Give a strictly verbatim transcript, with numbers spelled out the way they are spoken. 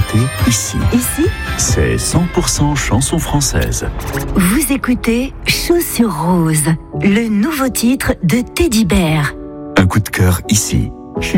écoutez ici. Ici, C'est cent pour cent chanson française. vous écoutez Chaussures Roses, le nouveau titre de Teddy Bear. Un coup de cœur ici.